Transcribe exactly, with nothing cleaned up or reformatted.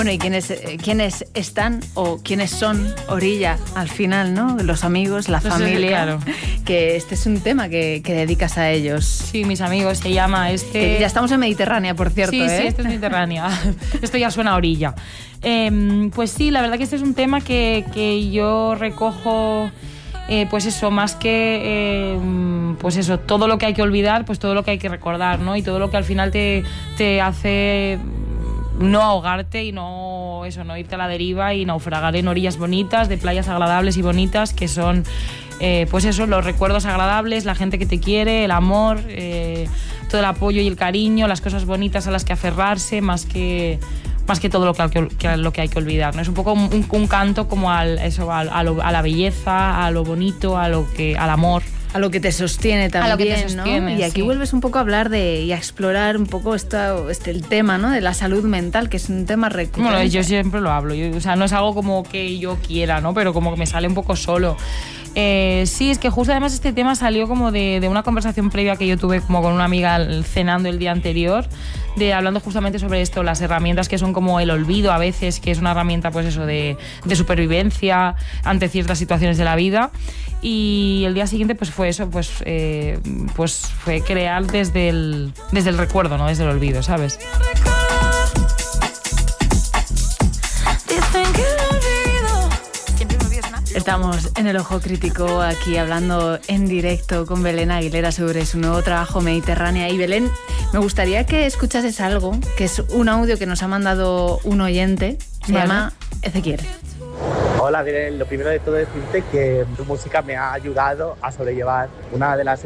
Bueno, ¿y quiénes, eh, quiénes están o quiénes son Orilla al final, ¿no? Los amigos, la Pues familia. Sí, claro. Que este es un tema que, que dedicas a ellos. Sí, mis amigos, se llama este... Que ya estamos en Mediterránea, por cierto, Sí, ¿eh? sí, esto es Mediterránea. Esto ya suena a orilla. Eh, pues sí, la verdad que este es un tema que, que yo recojo... Eh, pues eso, más que eh, pues eso, todo lo que hay que olvidar, pues todo lo que hay que recordar, ¿no? Y todo lo que al final te, te hace no ahogarte y no eso, no irte a la deriva y naufragar en orillas bonitas, de playas agradables y bonitas, que son eh, pues eso, los recuerdos agradables, la gente que te quiere, el amor, eh, todo el apoyo y el cariño, las cosas bonitas a las que aferrarse, más que más que todo lo que, que, lo que hay que olvidar, ¿no? Es un poco un, un canto como al, eso, a, a, lo, a la belleza, a lo bonito, a lo que, al amor. A lo que te sostiene también, a lo que te sostiene, ¿no? Y aquí sí. vuelves un poco a hablar de y a explorar un poco esto, este, el tema, ¿no? De la salud mental, que es un tema recurrente. Bueno, yo siempre lo hablo, yo, o sea, no es algo como que yo quiera, ¿no? Pero como que me sale un poco solo. Eh, sí, es que justo además este tema salió como de, de una conversación previa que yo tuve como con una amiga cenando el día anterior, de hablando justamente sobre esto, las herramientas que son como el olvido a veces, que es una herramienta pues eso de, de supervivencia ante ciertas situaciones de la vida. Y el día siguiente pues fue eso, pues, eh, pues fue crear desde el, desde el recuerdo, no desde el olvido, ¿sabes? Estamos en El Ojo Crítico, aquí hablando en directo con Belén Aguilera sobre su nuevo trabajo Mediterránea. Y Belén, me gustaría que escuchases algo, que es un audio que nos ha mandado un oyente, se Vale. llama Ezequiel. Hola, Belén. Lo primero de todo es decirte que tu música me ha ayudado a sobrellevar una de las